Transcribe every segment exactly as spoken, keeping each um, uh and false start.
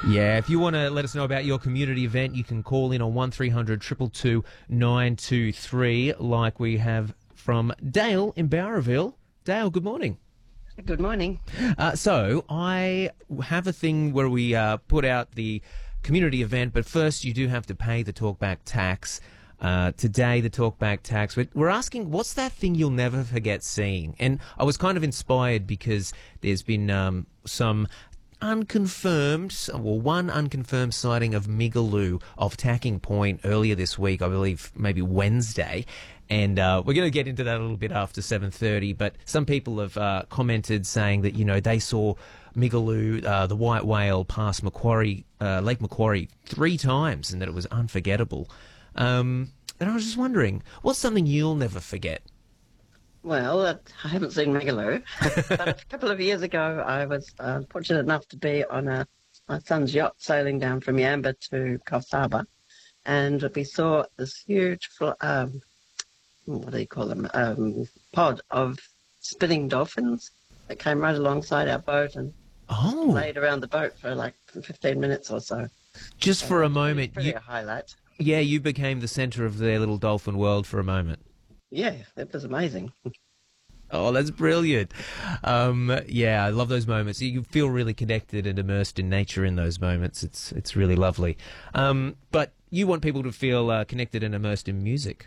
Yeah, if you want to let us know about your community event, you can call in on one three hundred two two two nine two three like we have from Dale in Bowraville. Dale, good morning. Good morning. Uh, so I have a thing where we uh, put out the community event, but first you do have to pay the talkback tax. Uh, today, the talkback tax, we're, we're asking, what's that thing you'll never forget seeing? And I was kind of inspired because there's been um, some unconfirmed, well, one unconfirmed sighting of Migaloo off Tacking Point earlier this week, I believe maybe Wednesday. And uh, we're going to get into that a little bit after seven thirty, but some people have uh, commented saying that, you know, they saw Migaloo, uh, the white whale, pass Macquarie, uh, Lake Macquarie three times and that it was unforgettable. Um, and I was just wondering, what's something you'll never forget? Well, uh, I haven't seen Migaloo, but a couple of years ago I was uh, fortunate enough to be on a, my son's yacht sailing down from Yamba to Coffs Harbour, and we saw this huge, um, what do you call them, um, pod of spinning dolphins that came right alongside our boat and oh. played around the boat for like fifteen minutes or so. Just so for a moment. Pretty you, a highlight. Yeah, you became the centre of their little dolphin world for a moment. Yeah, it was amazing. Oh, that's brilliant. Um, yeah, I love those moments. You feel really connected and immersed in nature in those moments. It's it's really lovely. Um, but you want people to feel uh, connected and immersed in music.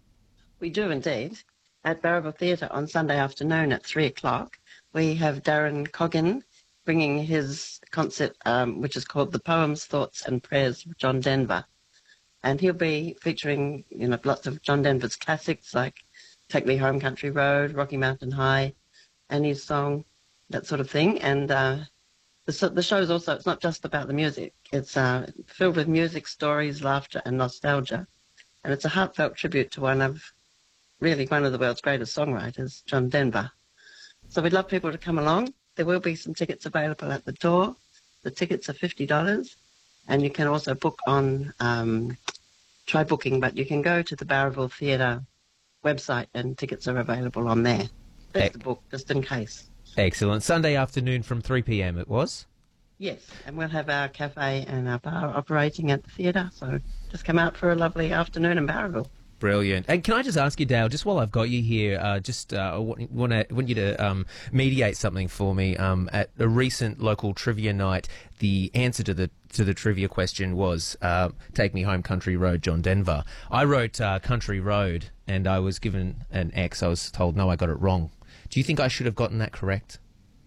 We do indeed. At Bowraville Theatre on Sunday afternoon at three o'clock, we have Darren Coggin bringing his concert, um, which is called The Poems, Thoughts and Prayers of John Denver. And he'll be featuring, you know, lots of John Denver's classics like Take Me Home Country Road, Rocky Mountain High, Annie's Song, that sort of thing. And uh, the, the show's also, it's not just about the music. It's uh, filled with music, stories, laughter and nostalgia. And it's a heartfelt tribute to one of, really one of the world's greatest songwriters, John Denver. So we'd love people to come along. There will be some tickets available at the door. The tickets are fifty dollars. And you can also book on, um, try booking, but you can go to the Bowraville Theatre website and tickets are available on there. That's the book, just in case. Excellent. Sunday afternoon from three p m it was? Yes, and we'll have our cafe and our bar operating at the theatre, so just come out for a lovely afternoon in Bowraville. Brilliant. And can I just ask you, Dale, just while I've got you here, uh, just uh, I want, want, to, want you to um, mediate something for me. Um, at a recent local trivia night, the answer to the to the trivia question was uh, "Take Me Home, Country Road, John Denver." I wrote uh, "Country Road," and I was given an X. I was told, no, I got it wrong. Do you think I should have gotten that correct?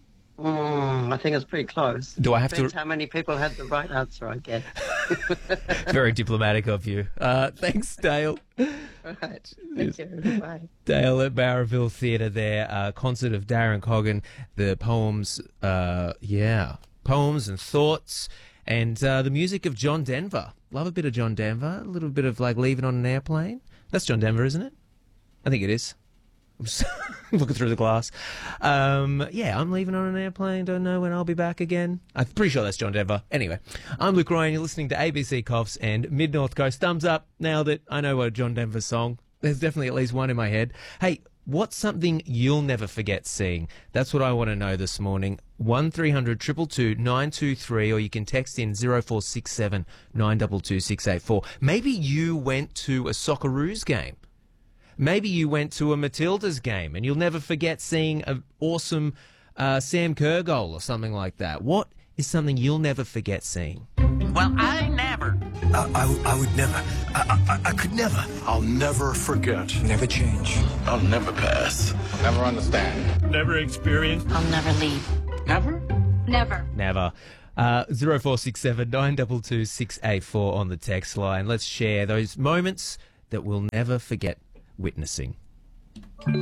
Mm, I think it's pretty close. Do I have Depends to? How many people had the right answer, I guess. Very diplomatic of you. Uh, thanks, Dale. Right. Thank you. Bye. Dale at Bowraville Theatre there. Uh, concert of Darren Coggin. The poems, uh, yeah, poems and thoughts. And uh, the music of John Denver. Love a bit of John Denver. A little bit of like Leaving on an Airplane. That's John Denver, isn't it? I think it is. I'm just looking through the glass. Um, yeah, I'm leaving on an airplane. Don't know when I'll be back again. I'm pretty sure that's John Denver. Anyway, I'm Luke Ryan. You're listening to A B C Coffs and Mid North Coast. Thumbs up now that I know a John Denver song. There's definitely at least one in my head. Hey, what's something you'll never forget seeing? That's what I want to know this morning. one three hundred two two two nine two three, or you can text in zero four six seven nine two two six eight four. Maybe you went to a Socceroos game. Maybe you went to a Matildas game and you'll never forget seeing an awesome uh, Sam Kerr goal or something like that. What is something you'll never forget seeing? Well, I never. I, I, I would never. I, I, I could never. I'll never forget. Never change. I'll never pass. I'll never understand. Never experience. I'll never leave. Never? Never. Never. Uh, zero four six seven nine two two six eight four on the text line. Let's share those moments that we'll never forget witnessing.